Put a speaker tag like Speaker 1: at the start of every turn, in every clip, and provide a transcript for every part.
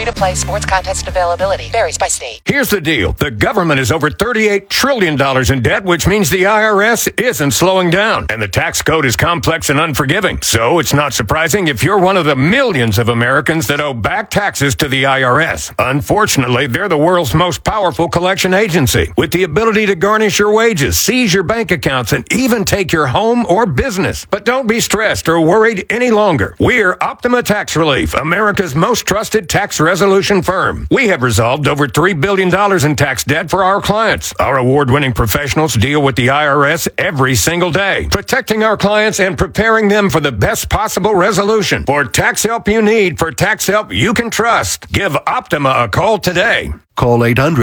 Speaker 1: Free-to-play sports contest availability varies by state.
Speaker 2: Here's the deal. The government is over $38 trillion in debt, which means the IRS isn't slowing down. And the tax code is complex and unforgiving. So it's not surprising if you're one of the millions of Americans that owe back taxes to the IRS. Unfortunately, they're the world's most powerful collection agency, with the ability to garnish your wages, seize your bank accounts, and even take your home or business. But don't be stressed or worried any longer. We're Optima Tax Relief, America's most trusted tax resolution firm. We have resolved over $3 billion in tax debt for our clients. Our award-winning professionals deal with the IRS every single day, protecting our clients and preparing them for the best possible resolution. For tax help you need, for tax help you can trust, give Optima a call today.
Speaker 3: Call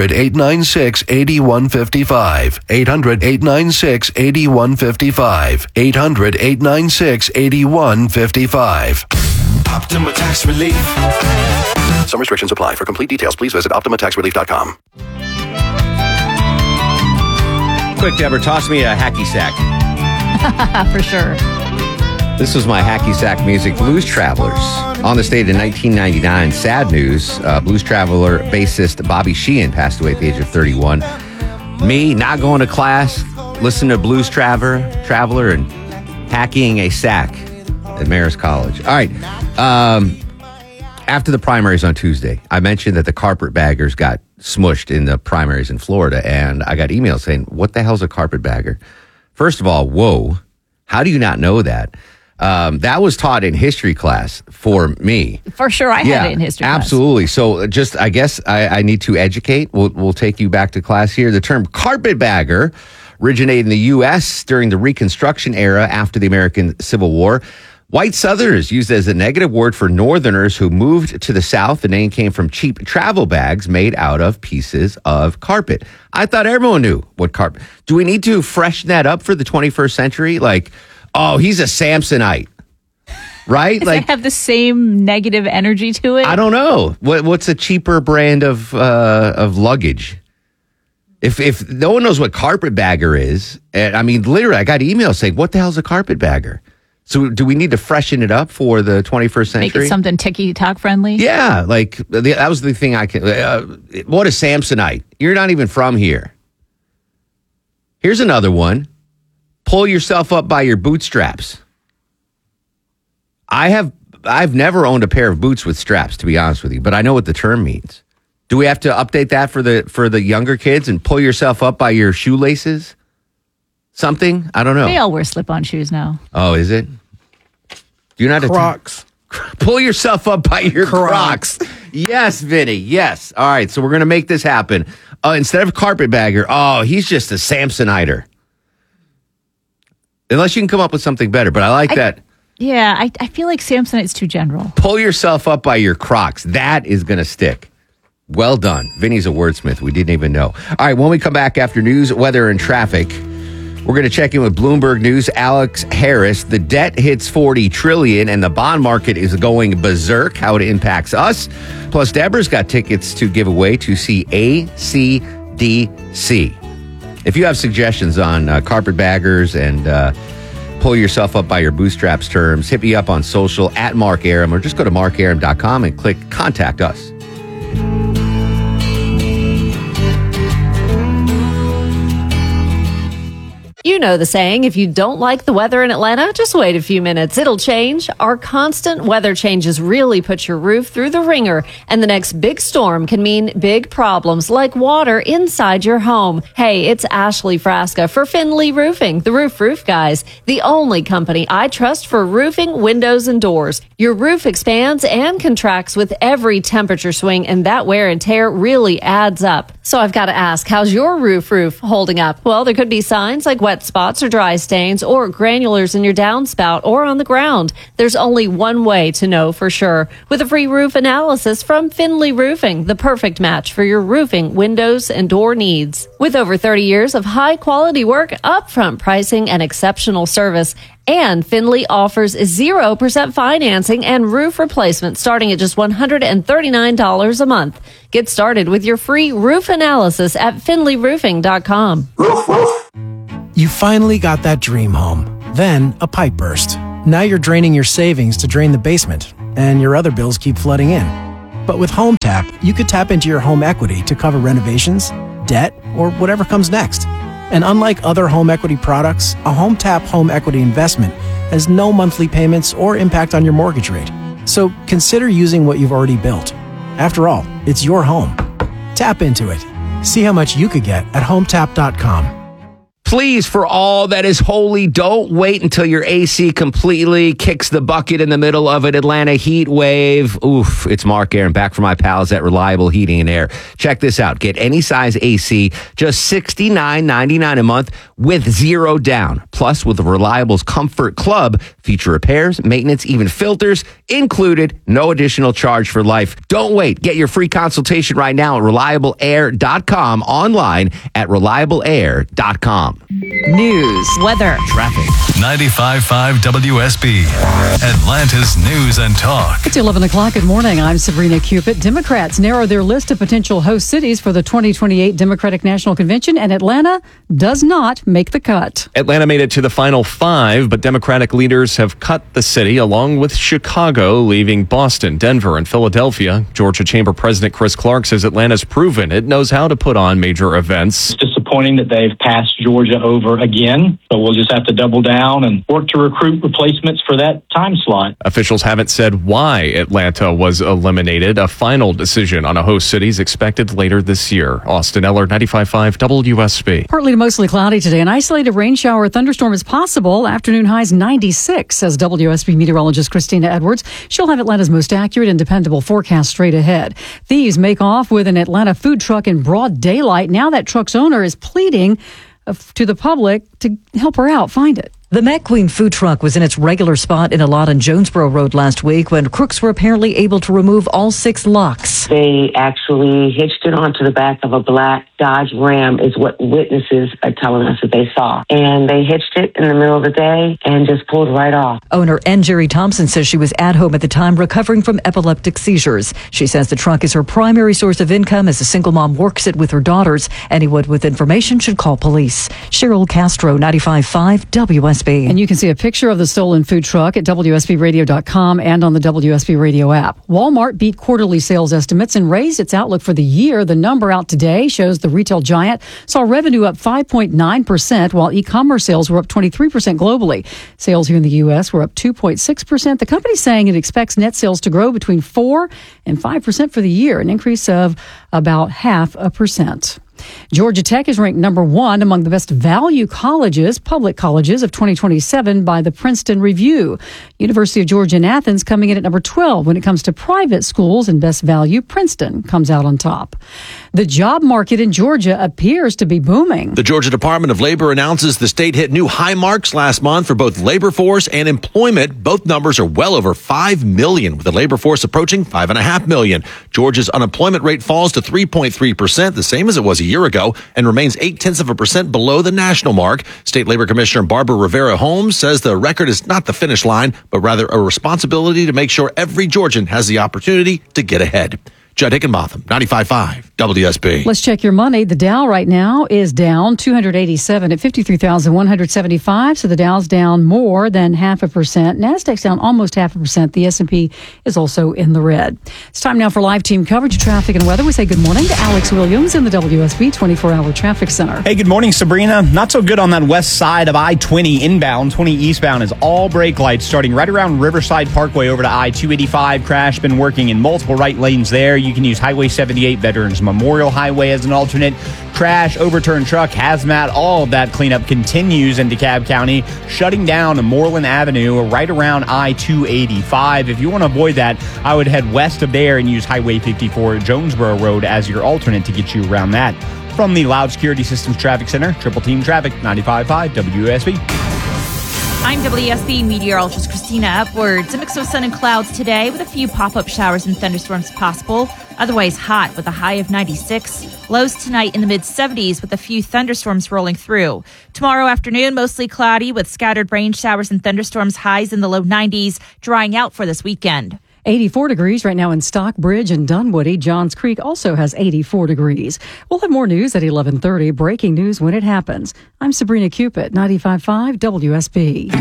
Speaker 3: 800-896-8155. 800-896-8155. 800-896-8155.
Speaker 4: Optima Tax Relief.
Speaker 3: Some restrictions apply. For complete details, please visit OptimaTaxRelief.com.
Speaker 5: Quick, Deborah, toss me a hacky sack.
Speaker 6: For sure.
Speaker 5: This was my hacky sack music. Blues Travelers on the stage in 1999. Sad news. Blues Traveler bassist Bobby Sheehan passed away at the age of 31. Me not going to class, listening to Blues Traveler and hacking a sack at Marist College. All right. After the primaries on Tuesday, I mentioned that the carpetbaggers got smushed in the primaries in Florida, and I got emails saying, what the hell's a carpetbagger? First of all, whoa. How do you not know that? That was taught in history class for me.
Speaker 6: For sure, I had it in history class.
Speaker 5: Absolutely. So just, I guess I need to educate. We'll take you back to class here. The term carpetbagger originated in the U.S. during the Reconstruction era after the American Civil War. White Southerners used it as a negative word for Northerners who moved to the South. The name came from cheap travel bags made out of pieces of carpet. I thought everyone knew what carpet. Do we need to freshen that up for the 21st century? Like, oh, he's a Samsonite, right?
Speaker 6: Does it have the same negative energy to it?
Speaker 5: I don't know. What's a cheaper brand of luggage? If no one knows what carpetbagger is, and I mean, literally, I got emails saying, "What the hell's a carpetbagger?" So, do we need to freshen it up for the 21st century?
Speaker 6: Make it something TikTok friendly.
Speaker 5: Yeah, like that was the thing. What a Samsonite! You're not even from here. Here's another one. Pull yourself up by your bootstraps. I've never owned a pair of boots with straps, to be honest with you, but I know what the term means. Do we have to update that for the younger kids and pull yourself up by your shoelaces? Something? I don't know.
Speaker 6: They all wear slip-on shoes now.
Speaker 5: Oh, is it? Do you not
Speaker 7: Crocs?
Speaker 5: Pull yourself up by your Crocs. Yes, Vinny. Yes. All right. So we're going to make this happen. Instead of carpetbagger, he's just a Samsoniter. Unless you can come up with something better, but I like that.
Speaker 6: Yeah, I feel like Samsonite's too general.
Speaker 5: Pull yourself up by your Crocs. That is going to stick. Well done. Vinny's a wordsmith. We didn't even know. All right, when we come back after news, weather, and traffic, we're going to check in with Bloomberg News' Alex Harris. The debt hits $40 trillion, and the bond market is going berserk, how it impacts us. Plus, Deborah's got tickets to give away to see AC/DC. If you have suggestions on carpetbaggers and pull yourself up by your bootstraps terms, hit me up on social at Mark Arum, or just go to markarum.com and click Contact Us.
Speaker 8: You know the saying, if you don't like the weather in Atlanta, just wait a few minutes. It'll change. Our constant weather changes really put your roof through the ringer, and the next big storm can mean big problems like water inside your home. Hey, it's Ashley Frasca for Finley Roofing, the Roof guys, the only company I trust for roofing, windows, and doors. Your roof expands and contracts with every temperature swing, and that wear and tear really adds up. So I've got to ask, how's your roof holding up? Well, there could be signs like wet spots or dry stains or granulars in your downspout or on the ground. There's only one way to know for sure. With a free roof analysis from Finley Roofing, the perfect match for your roofing, windows, and door needs. With over 30 years of high-quality work, upfront pricing, and exceptional service, and Finley offers 0% financing and roof replacement starting at just $139 a month. Get started with your free roof analysis at finleyroofing.com.
Speaker 7: You finally got that dream home. Then a pipe burst. Now you're draining your savings to drain the basement, and your other bills keep flooding in. But with Home Tap, you could tap into your home equity to cover renovations, debt, or whatever comes next. And unlike other home equity products, a Home Tap home equity investment has no monthly payments or impact on your mortgage rate. So consider using what you've already built. After all, it's your home. Tap into it. See how much you could get at hometap.com.
Speaker 5: Please, for all that is holy, don't wait until your AC completely kicks the bucket in the middle of an Atlanta heat wave. Oof, it's Mark Aaron back from my pals at Reliable Heating and Air. Check this out. Get any size AC, just $69.99 a month with zero down. Plus, with the Reliable's Comfort Club, feature repairs, maintenance, even filters included. No additional charge for life. Don't wait. Get your free consultation right now at reliableair.com, online at reliableair.com.
Speaker 9: News, weather,
Speaker 5: Traffic.
Speaker 10: 95.5 WSB, Atlanta's news and talk.
Speaker 9: It's 11 o'clock. Good morning. I'm Sabrina Cupid. Democrats narrow their list of potential host cities for the 2028 Democratic National Convention, and Atlanta does not make the cut.
Speaker 11: Atlanta made it to the final 5, but Democratic leaders have cut the city along with Chicago, leaving Boston, Denver, and Philadelphia. Georgia Chamber President Chris Clark says Atlanta's proven it knows how to put on major events.
Speaker 12: It's disappointing that they've passed Georgia over again, so we'll just have to double down and work to recruit replacements for that time slot.
Speaker 11: Officials haven't said why Atlanta was eliminated. A final decision on a host city is expected later this year. Austin Eller, 95.5 WSB.
Speaker 9: Partly to mostly cloudy today. An isolated rain shower or thunderstorm is possible. Afternoon highs 96, says WSB meteorologist Christina Edwards. She'll have Atlanta's most accurate and dependable forecast straight ahead. Thieves make off with an Atlanta food truck in broad daylight. Now that truck's owner is pleading to the public to help her out find it.
Speaker 13: The Mac Queen food truck was in its regular spot in a lot on Jonesboro Road last week when crooks were apparently able to remove all 6 locks.
Speaker 14: They actually hitched it onto the back of a black Dodge Ram is what witnesses are telling us that they saw. And they hitched it in the middle of the day and just pulled right off.
Speaker 13: Owner N. Jerry Thompson says she was at home at the time recovering from epileptic seizures. She says the truck is her primary source of income as a single mom works it with her daughters. Anyone with information should call police. Cheryl Castro, 95.5 WSB.
Speaker 9: And you can see a picture of the stolen food truck at WSBradio.com and on the WSB Radio app. Walmart beat quarterly sales estimates and raised its outlook for the year. The number out today shows the retail giant saw revenue up 5.9%, while e-commerce sales were up 23% globally. Sales here in the U.S. were up 2.6%. The company's saying it expects net sales to grow between 4 and 5% for the year, an increase of about 0.5%. Georgia Tech is ranked number 1 among the best value colleges, public colleges of 2027 by the Princeton Review. University of Georgia in Athens coming in at number 12. When it comes to private schools and best value, Princeton comes out on top. The job market in Georgia appears to be booming.
Speaker 15: The Georgia Department of Labor announces the state hit new high marks last month for both labor force and employment. Both numbers are well over 5 million, with the labor force approaching 5.5 million. Georgia's unemployment rate falls to 3.3%, the same as it was a year ago, and remains 0.8% below the national mark. State Labor Commissioner Barbara Rivera Holmes says the record is not the finish line, but rather a responsibility to make sure every Georgian has the opportunity to get ahead. Judd Hickenbotham, 95.5 WSB.
Speaker 9: Let's check your money. The Dow right now is down 287 at 53,175. So the Dow's down more than 0.5%. Nasdaq's down almost 0.5%. The S&P is also in the red. It's time now for live team coverage of traffic and weather. We say good morning to Alex Williams in the WSB 24-hour traffic center.
Speaker 16: Hey, good morning, Sabrina. Not so good on that west side of I-20 inbound. 20 eastbound is all brake lights starting right around Riverside Parkway over to I-285. Crash been working in multiple right lanes there. You can use Highway 78, Veterans Memorial Highway as an alternate. Crash, overturned truck, hazmat, all of that cleanup continues in DeKalb County, shutting down Moreland Avenue right around I-285. If you want to avoid that, I would head west of there and use Highway 54 Jonesboro Road as your alternate to get you around that. From the Loud Security Systems Traffic Center, Triple Team Traffic, 95.5 WSB.
Speaker 17: I'm WSB meteorologist Christina Upwards. A mix of sun and clouds today with a few pop-up showers and thunderstorms possible. Otherwise hot with a high of 96. Lows tonight in the mid-70s with a few thunderstorms rolling through. Tomorrow afternoon, mostly cloudy with scattered rain showers and thunderstorms, highs in the low 90s, drying out for this weekend.
Speaker 9: 84 degrees right now in Stockbridge and Dunwoody. Johns Creek also has 84 degrees. We'll have more news at 11:30. Breaking news when it happens. I'm Sabrina Cupid, 95.5 WSB.
Speaker 4: You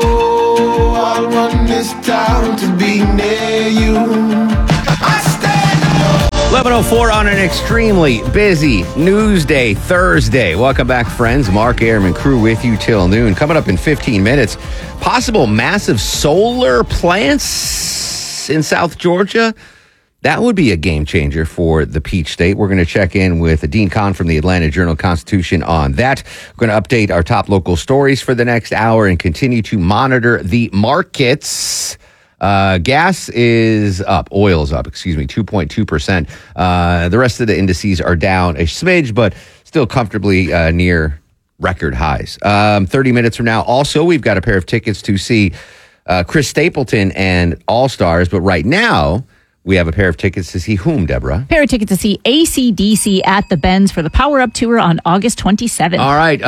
Speaker 4: know I run this town to be near you. I stand
Speaker 5: 11:04 on an extremely busy news day, Thursday. Welcome back, friends. Mark Aram and crew with you till noon. Coming up in 15 minutes, possible massive solar plants in South Georgia. That would be a game changer for the Peach State. We're going to check in with Dean Kahn from the Atlanta Journal-Constitution on that. We're going to update our top local stories for the next hour and continue to monitor the markets. Gas is up. Oil is up, 2.2%. The rest of the indices are down a smidge, but still comfortably near record highs. 30 minutes from now, also, we've got a pair of tickets to see Chris Stapleton and All Stars. But right now, we have a pair of tickets to see whom, Deborah?
Speaker 6: Pair of tickets to see AC/DC at the Benz for the Power Up Tour on August 27th.
Speaker 5: All right.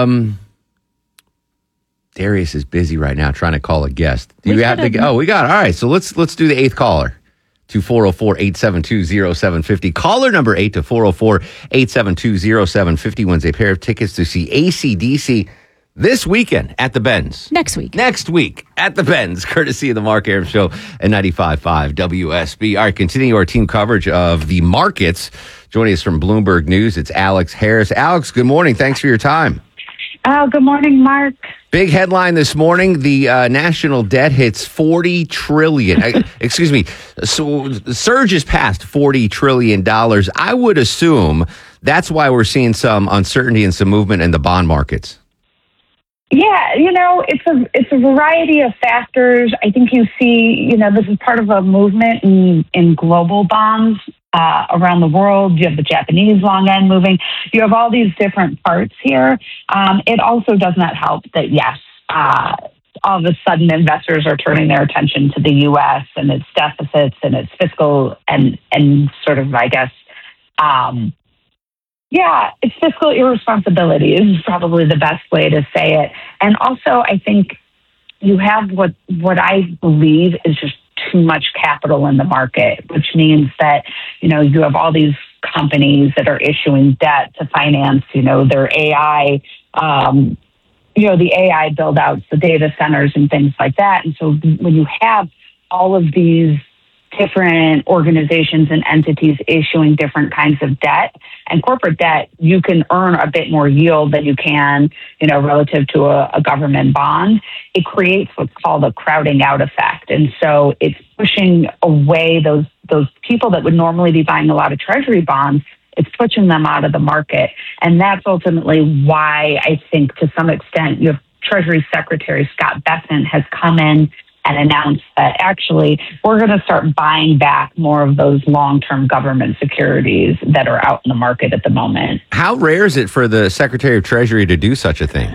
Speaker 5: Darius is busy right now trying to call a guest. Do you have to go? Oh, we got it. All right. So let's do the eighth caller to 404-872-0750. Caller number 8 to 404-872-0750 wins a pair of tickets to see AC/DC this weekend at the Benz.
Speaker 6: Next week
Speaker 5: at the Benz, courtesy of the Mark Aram Show at 95.5 WSB. All right, continue our team coverage of the markets. Joining us from Bloomberg News, it's Alex Harris. Alex, good morning. Thanks for your time.
Speaker 18: Good morning, Mark.
Speaker 5: Big headline this morning. The national debt hits $40 trillion. Excuse me. So the surge is past $40 trillion. I would assume that's why we're seeing some uncertainty and some movement in the bond markets.
Speaker 18: Yeah, it's a variety of factors. I think you see, this is part of a movement in global bonds around the world. You have the Japanese long end moving. You have all these different parts here. It also does not help that, yes, all of a sudden investors are turning their attention to the U.S. and its deficits and its fiscal and sort of, I guess, it's fiscal irresponsibility is probably the best way to say it. And also, I think you have what I believe is just too much capital in the market, which means that, you have all these companies that are issuing debt to finance, their AI, the AI build outs, the data centers and things like that. And so when you have all of these different organizations and entities issuing different kinds of debt and corporate debt, you can earn a bit more yield than you can, relative to a government bond. It creates what's called a crowding out effect. And so it's pushing away those people that would normally be buying a lot of treasury bonds. It's pushing them out of the market. And that's ultimately why I think to some extent you have Treasury Secretary Scott Bessent has come in and announced that actually we're going to start buying back more of those long-term government securities that are out in the market at the moment.
Speaker 5: How rare is it for the Secretary of Treasury to do such a thing?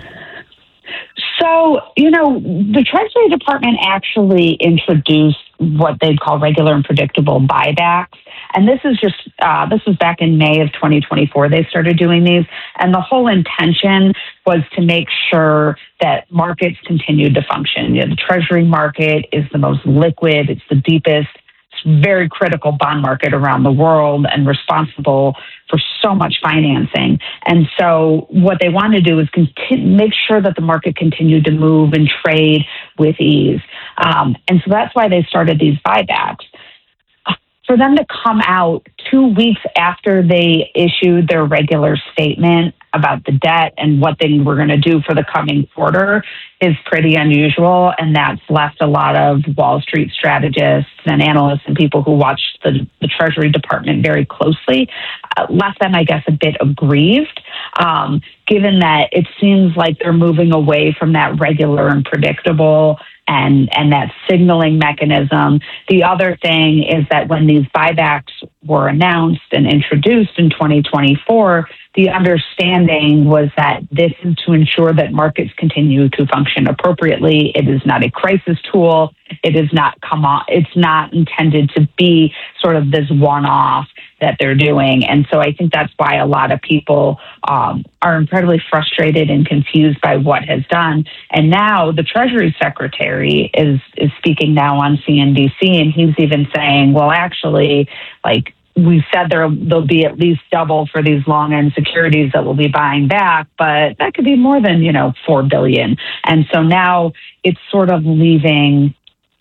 Speaker 18: So, the Treasury Department actually introduced what they'd call regular and predictable buybacks. And this was back in May of 2024, they started doing these. And the whole intention was to make sure that markets continued to function. The Treasury market is the most liquid, it's the deepest, it's very critical bond market around the world and responsible for so much financing. And so what they wanted to do is make sure that the market continued to move and trade with ease. And so that's why they started these buybacks. For them to come out 2 weeks after they issued their regular statement about the debt and what they were going to do for the coming quarter is pretty unusual. And that's left a lot of Wall Street strategists and analysts and people who watch the Treasury Department very closely, left them, I guess, a bit aggrieved, given that it seems like they're moving away from that regular and predictable and that signaling mechanism. The other thing is that when these buybacks were announced and introduced in 2024, the understanding was that this is to ensure that markets continue to function appropriately. It is not a crisis tool. It is not it's not intended to be sort of this one-off that they're doing. And so I think that's why a lot of people are incredibly frustrated and confused by what has done. And now the Treasury Secretary is speaking now on CNBC, and he's even saying, well, actually, we said there'll be at least double for these long end securities that we'll be buying back, but that could be more than, $4 billion. And so now it's sort of leaving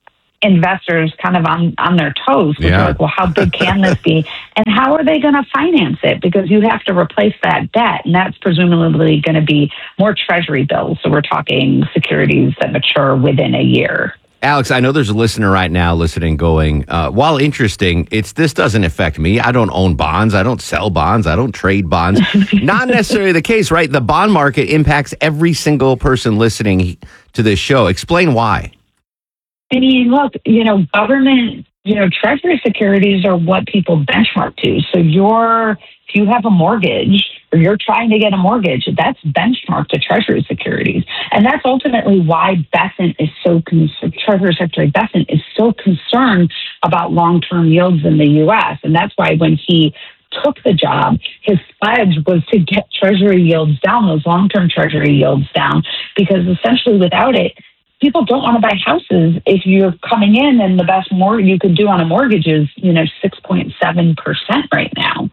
Speaker 18: investors kind of on their toes. Which
Speaker 5: Yeah.
Speaker 18: are like, well, how big can this be? And how are they going to finance it? Because you have to replace that debt. And that's presumably going to be more treasury bills. So we're talking securities that mature within a year.
Speaker 5: Alex, I know there's a listener right now listening going, while interesting, this doesn't affect me. I don't own bonds. I don't sell bonds. I don't trade bonds. Not necessarily the case, right? The bond market impacts every single person listening to this show. Explain why.
Speaker 18: I mean, look, government, treasury securities are what people benchmark to. So if you have a mortgage or you're trying to get a mortgage, that's benchmarked to treasury securities. And that's ultimately why Treasury Secretary Bessent is so concerned about long-term yields in the U.S. And that's why when he took the job, his pledge was to get treasury yields down, those long-term treasury yields down, because essentially without it, people don't want to buy houses if you're coming in and the best mortgage you could do on a mortgage is, 6.7% right now.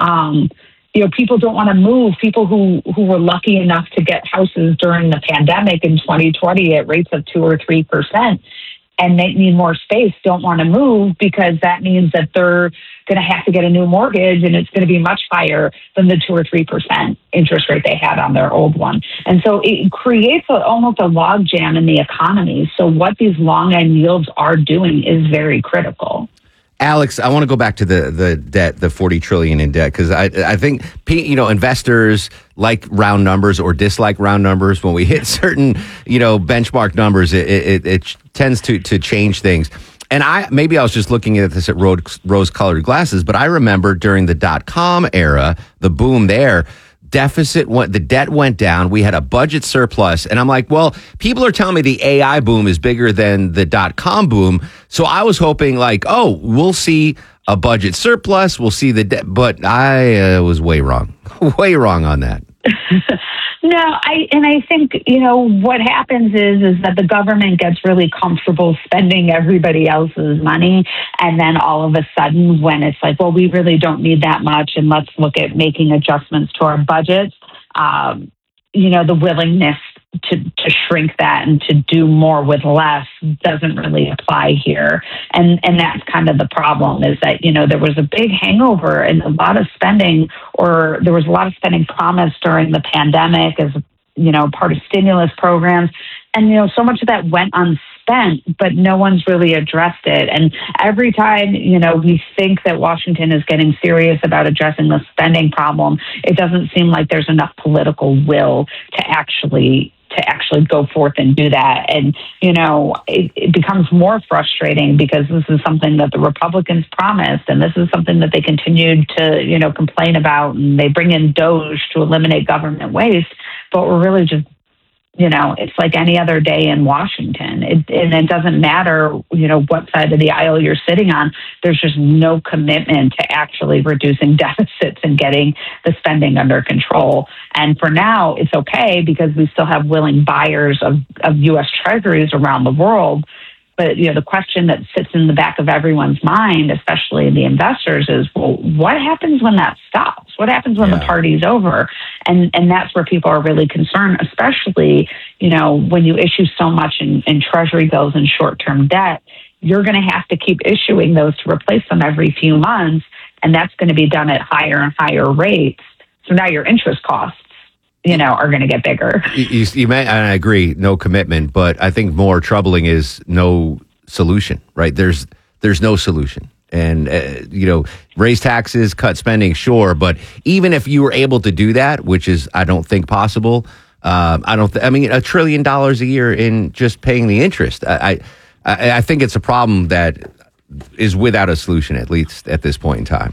Speaker 18: People don't want to move. People who were lucky enough to get houses during the pandemic in 2020 at rates of 2 or 3%, and they need more space, don't want to move because that means that they're going to have to get a new mortgage and it's going to be much higher than the 2 or 3% interest rate they had on their old one. And so it creates almost a log jam in the economy. So what these long end yields are doing is very critical.
Speaker 5: Alex, I want to go back to the debt, the $40 trillion in debt, because I think investors like round numbers or dislike round numbers. When we hit certain benchmark numbers, it tends to change things. And maybe I was just looking at this at rose-colored glasses, but I remember during the .com era, the boom there. The debt went down. We had a budget surplus. And I'm like, well, people are telling me the AI boom is bigger than the .com boom. So I was hoping we'll see a budget surplus. We'll see the debt. But I was way wrong. Way wrong on that.
Speaker 18: No, I think, what happens is that the government gets really comfortable spending everybody else's money. And then all of a sudden, when it's like, well, we really don't need that much and let's look at making adjustments to our budgets, the willingness to shrink that and to do more with less doesn't really apply here. And that's kind of the problem is that, there was a big hangover and a lot of spending, or there was a lot of spending promised during the pandemic as, part of stimulus programs. And, so much of that went unspent, but no one's really addressed it. And every time, we think that Washington is getting serious about addressing the spending problem, it doesn't seem like there's enough political will to actually go forth and do that. And, it becomes more frustrating because this is something that the Republicans promised, and this is something that they continued to, complain about, and they bring in DOGE to eliminate government waste, but we're really just, it's like any other day in Washington. And it doesn't matter, what side of the aisle you're sitting on. There's just no commitment to actually reducing deficits and getting the spending under control. And for now, it's okay because we still have willing buyers of U.S. treasuries around the world. But, the question that sits in the back of everyone's mind, especially the investors, is, well, what happens when that stops? What happens when the party's over? And that's where people are really concerned, especially, when you issue so much in treasury bills and short-term debt, you're going to have to keep issuing those to replace them every few months. And that's going to be done at higher and higher rates. So now your interest costs, are going to get bigger.
Speaker 5: You may, and I agree, no commitment, but I think more troubling is no solution, right? There's no solution. And, raise taxes, cut spending, sure. But even if you were able to do that, which is, I don't think possible, $1 trillion a year in just paying the interest. I think it's a problem that is without a solution, at least at this point in time.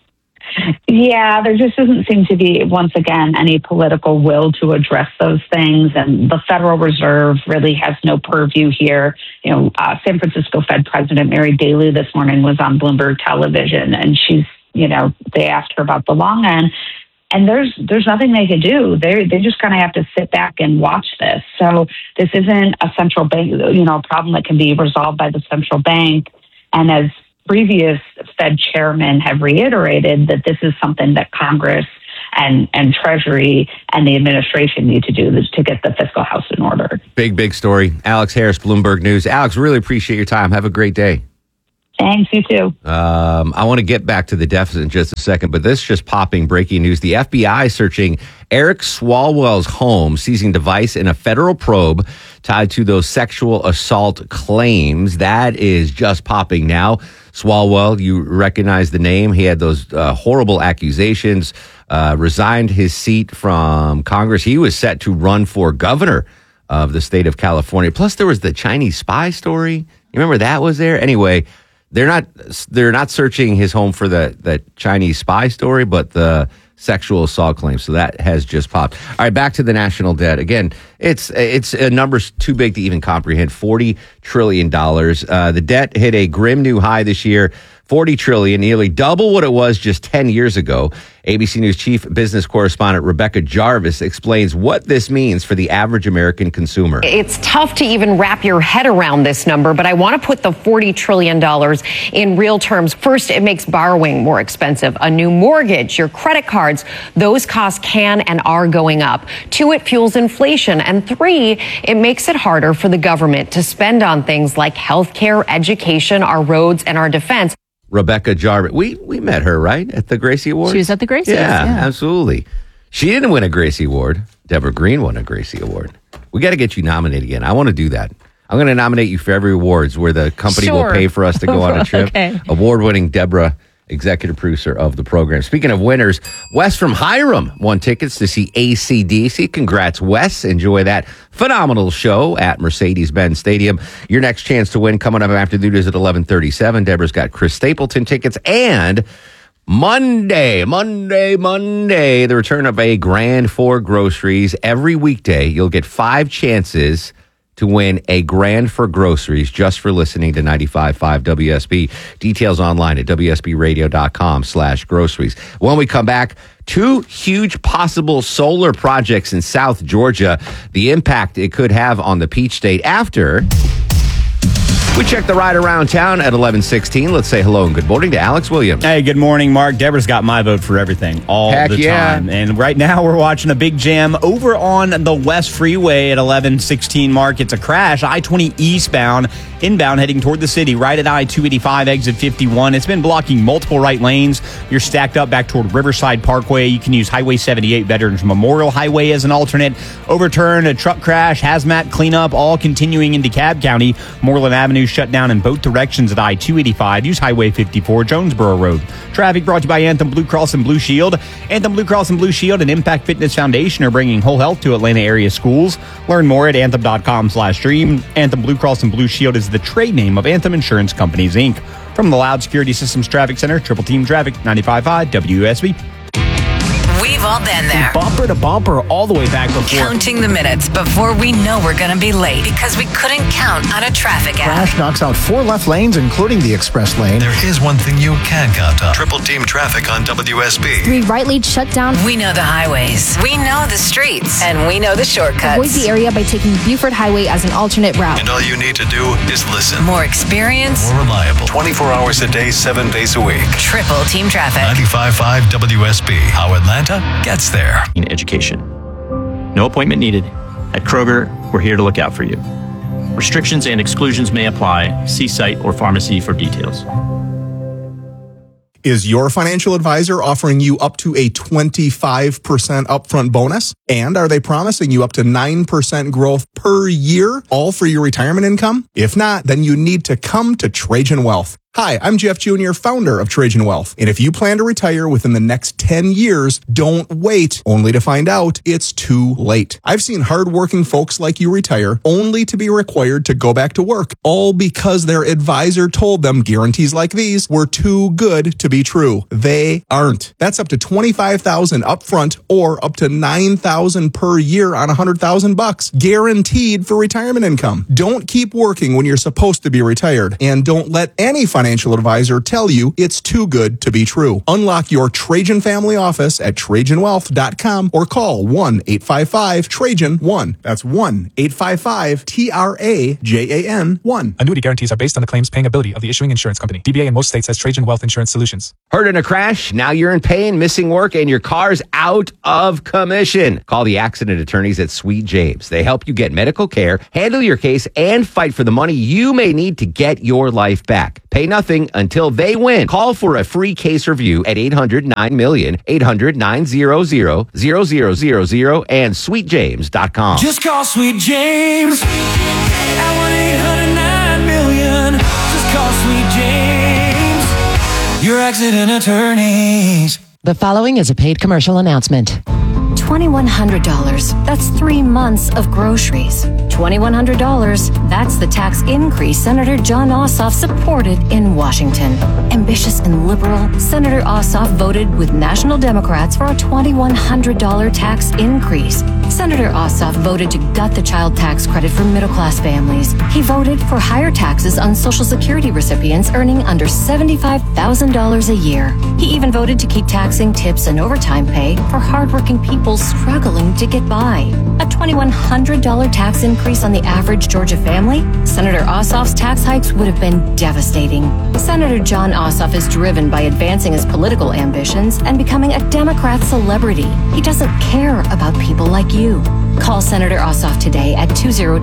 Speaker 18: Yeah, there just doesn't seem to be, once again, any political will to address those things. And the Federal Reserve really has no purview here. San Francisco Fed President Mary Daly this morning was on Bloomberg Television, and she's, they asked her about the long end. And there's nothing they can do. They just kind of have to sit back and watch this. So this isn't a central bank, a problem that can be resolved by the central bank. And as previous Fed chairmen have reiterated, that this is something that Congress and Treasury and the administration need to do to get the fiscal house in order.
Speaker 5: Big story. Alex Harris, Bloomberg News. Alex, really appreciate your time. Have a great day.
Speaker 18: Thanks, you too.
Speaker 5: I want to get back to the deficit in just a second, but this just popping breaking news. The FBI searching Eric Swalwell's home, seizing device in a federal probe tied to those sexual assault claims. That is just popping now. Swalwell, you recognize the name. He had those horrible accusations, resigned his seat from Congress. He was set to run for governor of the state of California. Plus, there was the Chinese spy story. You remember that was there? Anyway, they're not searching his home for the Chinese spy story, but the sexual assault claims. So that has just popped. All right, back to the national debt. Again, it's a number's too big to even comprehend. $40 trillion. The debt hit a grim new high this year. $40 trillion, nearly double what it was just 10 years ago. ABC News chief business correspondent Rebecca Jarvis explains what this means for the average American consumer.
Speaker 19: It's tough to even wrap your head around this number, but I want to put the $40 trillion in real terms. First, it makes borrowing more expensive. A new mortgage, your credit cards, those costs can and are going up. 2, it fuels inflation. And 3, it makes it harder for the government to spend on things like healthcare, education, our roads, and our defense.
Speaker 5: Rebecca Jarvis. We met her, right? At the Gracie Award?
Speaker 6: She was at the Gracie.
Speaker 5: Yeah, absolutely. She didn't win a Gracie Award. Deborah Green won a Gracie Award. We got to get you nominated again. I want to do that. I'm going to nominate you for every awards where the company will pay for us to go on a trip.
Speaker 6: Okay.
Speaker 5: Award-winning Deborah, executive producer of the program. Speaking of winners, Wes from Hiram won tickets to see AC/DC. Congrats, Wes. Enjoy that phenomenal show at Mercedes-Benz Stadium. Your next chance to win coming up after the news at 11:37. Deborah's got Chris Stapleton tickets. And Monday, the return of a Grand for Groceries. Every weekday, you'll get 5 chances to win a grand for groceries just for listening to 95.5 WSB. Details online at WSBradio.com/groceries. When we come back, 2 huge possible solar projects in South Georgia, the impact it could have on the Peach State after we check the ride around town at 11:16. Let's say hello and good morning to Alex Williams.
Speaker 16: Hey, good morning, Mark. Deborah's got my vote for everything all the time. And right now we're watching a big jam over on the West Freeway at 11:16, Mark. It's a crash. I-20 eastbound, inbound heading toward the city, right at I-285, exit 51. It's been blocking multiple right lanes. You're stacked up back toward Riverside Parkway. You can use Highway 78 Veterans Memorial Highway as an alternate. Overturn, a truck crash, hazmat cleanup, all continuing into Cobb County. Moreland Avenue shut down in both directions at I-285. Use Highway 54, Jonesboro Road. Traffic brought to you by Anthem Blue Cross and Blue Shield. Anthem Blue Cross and Blue Shield and Impact Fitness Foundation are bringing whole health to Atlanta area schools. Learn more at anthem.com/dream. Anthem Blue Cross and Blue Shield is the trade name of Anthem Insurance Companies, Inc. From the Loud Security Systems Traffic Center, Triple Team Traffic, 95.5 WSB.
Speaker 20: We've all been there.
Speaker 7: Bumper to bumper all the way back before.
Speaker 20: Counting the minutes before we know we're going to be late because we couldn't count on a traffic app.
Speaker 21: Crash knocks out 4 left lanes, including the express lane.
Speaker 10: There is one thing you can count on. Triple Team Traffic on WSB.
Speaker 22: 3 right lanes shut down.
Speaker 20: We know the highways. We know the streets. And we know the shortcuts.
Speaker 22: Avoid the area by taking Buford Highway as an alternate route.
Speaker 10: And all you need to do is listen.
Speaker 20: More experience.
Speaker 10: More reliable. 24 hours a day, 7 days a week.
Speaker 20: Triple Team Traffic.
Speaker 10: 95.5 WSB. How Atlanta gets there.
Speaker 23: Education. No appointment needed. At Kroger, we're here to look out for you. Restrictions and exclusions may apply. See site or pharmacy for details.
Speaker 24: Is your financial advisor offering you up to a 25% upfront bonus? And are they promising you up to 9% growth per year, all for your retirement income? If not, then you need to come to Trajan Wealth. Hi, I'm Jeff Jr., founder of Trajan Wealth. And if you plan to retire within the next 10 years, don't wait, only to find out it's too late. I've seen hardworking folks like you retire only to be required to go back to work, all because their advisor told them guarantees like these were too good to be true. They aren't. That's up to $25,000 upfront or up to $9,000 per year on $100,000 guaranteed for retirement income. Don't keep working when you're supposed to be retired, and don't let any financial financial advisor tell you it's too good to be true. Unlock your Trajan family office at TrajanWealth.com or call 1-855-TRAJAN-1. That's 1-855-TRAJAN-1.
Speaker 1: Annuity guarantees are based on the claims paying ability of the issuing insurance company. DBA in most states has Trajan Wealth Insurance Solutions.
Speaker 5: Hurt in a crash? Now you're in pain, missing work, and your car's out of commission. Call the accident attorneys at Sweet James. They help you get medical care, handle your case, and fight for the money you may need to get your life back. Pay nothing until they win. Call for a free case review at 800-9-MILLION, 800-900-0000, and sweetjames.com.
Speaker 4: Just call Sweet James at 1-800-9-MILLION. Just call Sweet James, your accident attorneys.
Speaker 2: The following is a paid commercial announcement.
Speaker 22: $2,100. That's 3 months of groceries. $2,100. That's the tax increase Senator Jon Ossoff supported in Washington. Ambitious and liberal, Senator Ossoff voted with national Democrats for a $2,100 tax increase. Senator Ossoff voted to gut the child tax credit for middle-class families. He voted for higher taxes on Social Security recipients earning under $75,000 a year. He even voted to keep taxing tips and overtime pay for hardworking people struggling to get by. A $2,100 tax increase on the average Georgia family? Senator Ossoff's tax hikes would have been devastating. Senator Jon Ossoff is driven by advancing his political ambitions and becoming a Democrat celebrity. He doesn't care about people like you. Call Senator Ossoff today at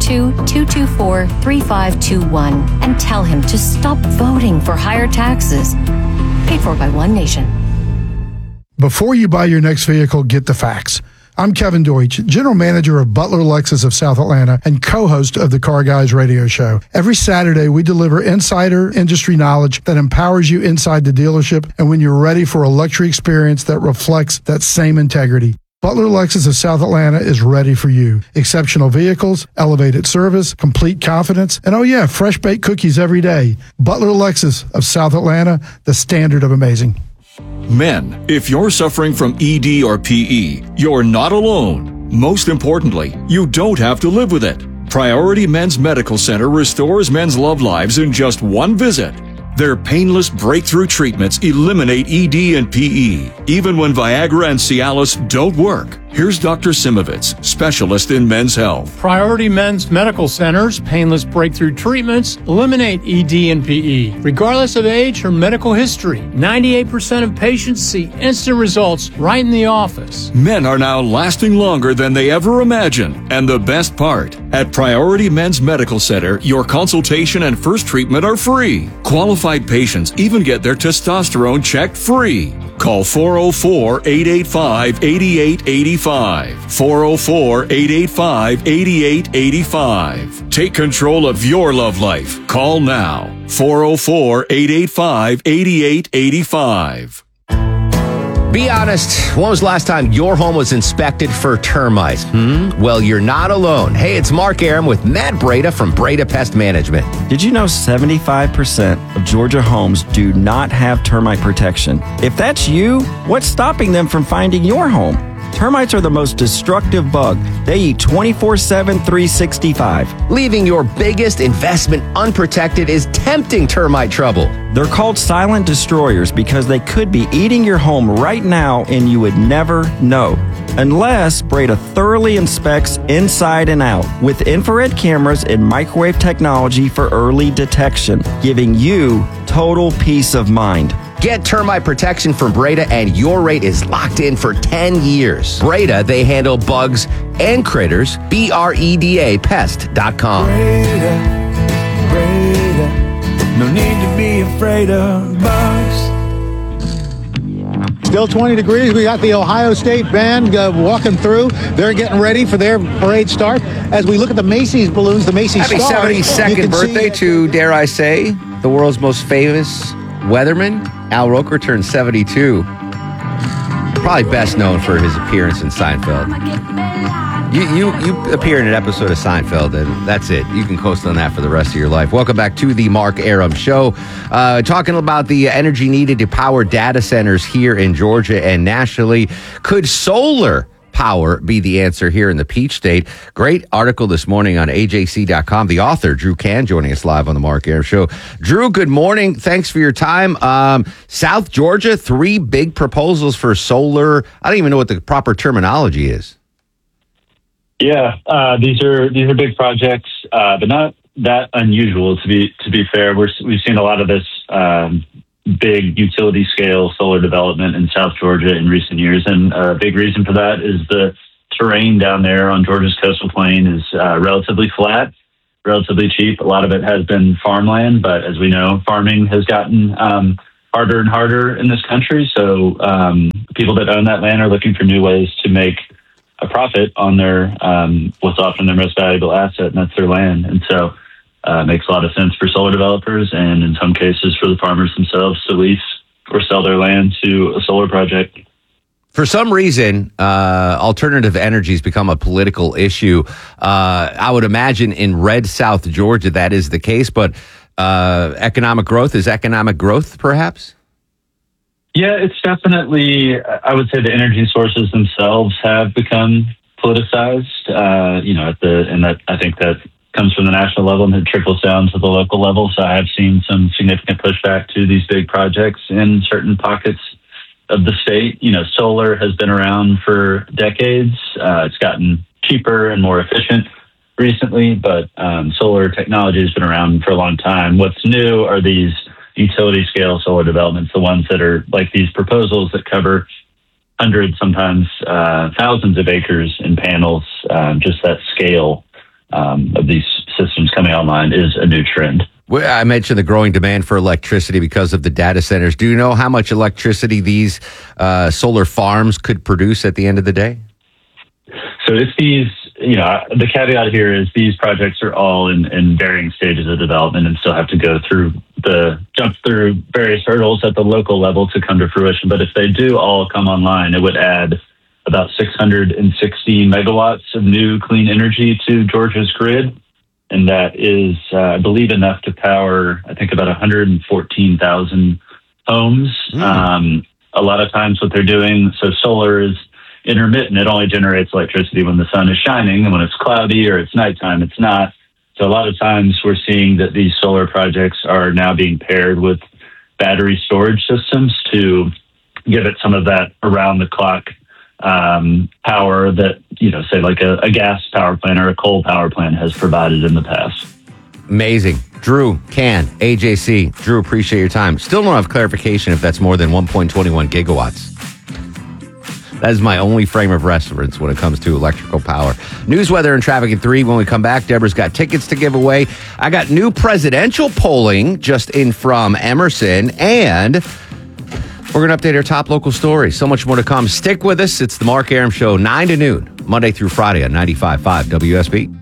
Speaker 22: 202-224-3521 and tell him to stop voting for higher taxes. Paid for by One Nation.
Speaker 3: Before you buy your next vehicle, get the facts. I'm Kevin Deutsch, General Manager of Butler Lexus of South Atlanta and co-host of the Car Guys radio show. Every Saturday, we deliver insider industry knowledge that empowers you inside the dealership and when you're ready for a luxury experience that reflects that same integrity. Butler Lexus of South Atlanta is ready for you. Exceptional vehicles, elevated service, complete confidence, and oh yeah, fresh baked cookies every day. Butler Lexus of South Atlanta, the standard of amazing.
Speaker 8: Men, if you're suffering from ED or PE, you're not alone. Most importantly, you don't have to live with it. Priority Men's Medical Center restores men's love lives in just one visit. Their painless breakthrough treatments eliminate ED and PE, even when Viagra and Cialis don't work. Here's Dr. Simovitz, specialist in men's health.
Speaker 25: Priority Men's Medical Center's painless breakthrough treatments eliminate ED and PE, regardless of age or medical history. 98% of patients see instant results right in the office.
Speaker 8: Men are now lasting longer than they ever imagined. And the best part, at Priority Men's Medical Center, your consultation and first treatment are free. Qualified patients even get their testosterone checked free. Call 404-885-8885. 404-885-8885. Take control of your love life. Call now. 404-885-8885.
Speaker 5: Be honest, when was the last time your home was inspected for termites? Well, you're not alone. Hey, it's Mark Aram with Matt Breda from Breda Pest Management.
Speaker 26: Did you know 75% of Georgia homes do not have termite protection? If that's you, what's stopping them from finding your home? Termites are the most destructive bug. They eat 24/7, 365.
Speaker 5: Leaving your biggest investment unprotected is tempting termite trouble.
Speaker 26: They're called silent destroyers because they could be eating your home right now and you would never know. Unless Breda thoroughly inspects inside and out with infrared cameras and microwave technology for early detection, giving you total peace of mind.
Speaker 5: Get termite protection from Breda and your rate is locked in for 10 years. Breda, they handle bugs and critters. BREDA pest.com.
Speaker 4: Breda, no need to be afraid of bugs.
Speaker 27: Still 20 degrees. We got the Ohio State band walking through. They're getting ready for their parade start. As we look at the Macy's balloons, the Macy's
Speaker 5: Happy
Speaker 27: stars,
Speaker 5: 72nd birthday to, dare I say, the world's most famous weatherman. Al Roker turned 72. Probably best known for his appearance in Seinfeld. You appear in an episode of Seinfeld, and that's it. You can coast on that for the rest of your life. Welcome back to the Mark Aram Show. Talking about the energy needed to power data centers here in Georgia and nationally. Could solar power be the answer here in the Peach State? Great article this morning on AJC.com. The author, Drew Can, joining us live on the Mark Arum Show. Drew, good morning. Thanks for your time. South Georgia, 3 big proposals for solar. I don't even know what the proper terminology is.
Speaker 9: Yeah, these are big projects, but not that unusual. To be fair, we've seen a lot of this big utility scale solar development in South Georgia in recent years, and a big reason for that is the terrain down there on Georgia's coastal plain is relatively flat, relatively cheap. A lot of it has been farmland, but as we know, farming has gotten harder and harder in this country. So people that own that land are looking for new ways to make a profit on their what's often their most valuable asset, and that's their land. And so it makes a lot of sense for solar developers, and in some cases for the farmers themselves to lease or sell their land to a solar project.
Speaker 5: For some reason, alternative energy has become a political issue. I would imagine in red South Georgia that is the case, but economic growth is economic growth, perhaps?
Speaker 9: Yeah, it's definitely, I would say the energy sources themselves have become politicized, and that I think that comes from the national level and it trickles down to the local level. So I have seen some significant pushback to these big projects in certain pockets of the state. Solar has been around for decades. It's gotten cheaper and more efficient recently, but solar technology has been around for a long time. What's new are these utility scale solar developments, the ones that are like these proposals that cover hundreds, sometimes thousands of acres in panels. Just that scale of these systems coming online is a new trend.
Speaker 5: Well, I mentioned the growing demand for electricity because of the data centers. Do you know how much electricity these solar farms could produce at the end of the day?
Speaker 9: So if these, the caveat here is these projects are all in varying stages of development and still have to jump through various hurdles at the local level to come to fruition. But if they do all come online, it would add about 660 megawatts of new clean energy to Georgia's grid. And that is, I believe, enough to power, I think, about 114,000 homes. A lot of times what they're doing, so solar is intermittent. It only generates electricity when the sun is shining, and when it's cloudy or it's nighttime, it's not. So a lot of times we're seeing that these solar projects are now being paired with battery storage systems to give it some of that around-the-clock power that, say like a gas power plant or a coal power plant has provided in the past.
Speaker 5: Amazing. Drew Can, AJC. Drew, appreciate your time. Still don't have clarification if that's more than 1.21 gigawatts. That is my only frame of reference when it comes to electrical power. News, weather, and traffic at 3. When we come back, Deborah's got tickets to give away. I got new presidential polling just in from Emerson, and we're going to update our top local stories. So much more to come. Stick with us. It's the Mark Arum Show, 9 to noon, Monday through Friday on 95.5 WSB.